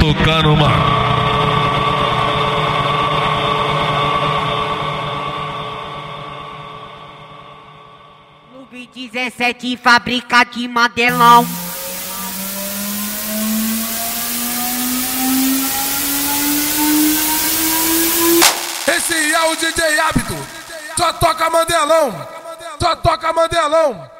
tocando uma. Clube 17, fábrica de Mandelão. Esse é o DJ Hábito, só toca Mandelão, só toca Mandelão.